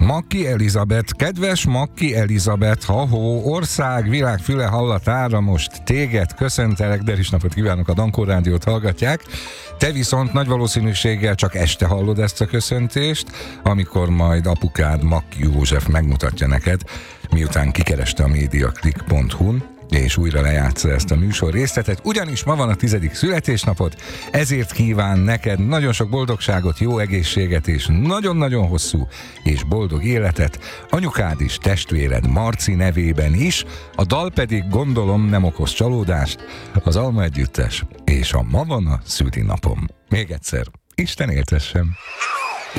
Makki Elizabeth, kedves Makki Elizabeth, ha-hó, ország, világ füle hallatára most téged köszöntelek, de is napot kívánok, a Dankó Rádiót hallgatják. Te viszont nagy valószínűséggel csak este hallod ezt a köszöntést, amikor majd apukád Makki József megmutatja neked, miután kikereste a mediaclick.hu-n, és újra lejátsza ezt a műsor részletet, ugyanis ma van a 10. születésnapod, ezért kíván neked nagyon sok boldogságot, jó egészséget és nagyon-nagyon hosszú és boldog életet, anyukád is, testvéred Marci nevében is, a dal pedig gondolom nem okoz csalódást, az Alma Együttes és a Ma van a szülinapom. Még egyszer, Isten éltessen!